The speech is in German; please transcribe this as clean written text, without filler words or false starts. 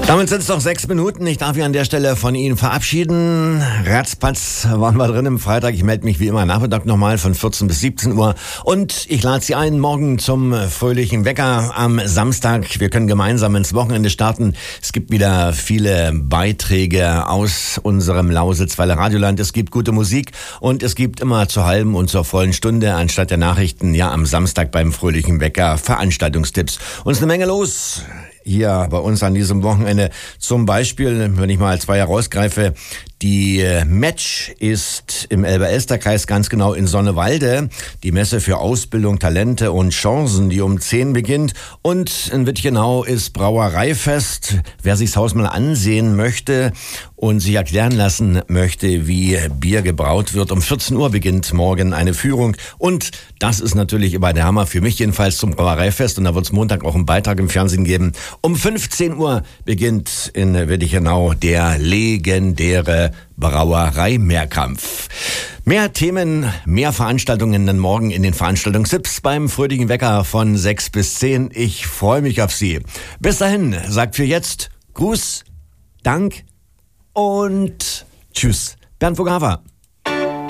Damit sind es noch 6 Minuten. Ich darf mich an der Stelle von Ihnen verabschieden. Ratzpatz waren wir drin im Freitag. Ich melde mich wie immer Nachmittag nochmal von 14 bis 17 Uhr. Und ich lade Sie ein, morgen zum fröhlichen Wecker am Samstag. Wir können gemeinsam ins Wochenende starten. Es gibt wieder viele Beiträge aus unserem Lausitzweiler Radioland. Es gibt gute Musik und es gibt immer zur halben und zur vollen Stunde anstatt der Nachrichten, ja, am Samstag beim fröhlichen Wecker Veranstaltungstipps. Und es ist eine Menge los hier bei uns an diesem Wochenende. Zum Beispiel, wenn ich mal 2 herausgreife, die Match ist im Elbe-Elster-Kreis, ganz genau in Sonnewalde. Die Messe für Ausbildung, Talente und Chancen, die um 10 beginnt. Und in Wittenau ist Brauereifest. Wer sich das Haus mal ansehen möchte und sich erklären lassen möchte, wie Bier gebraut wird, um 14 Uhr beginnt morgen eine Führung. Und das ist natürlich immer der Hammer, für mich jedenfalls, zum Brauereifest. Und da wird es Montag auch einen Beitrag im Fernsehen geben. Um 15 Uhr beginnt in Wittenau der legendäre Brauerei-Mehrkampf. Mehr Themen, mehr Veranstaltungen dann morgen in den Veranstaltungstipps beim fröhlichen Wecker von 6 bis 10. Ich freue mich auf Sie. Bis dahin, sagt für jetzt Gruß, Dank und Tschüss. Bernd Vogava.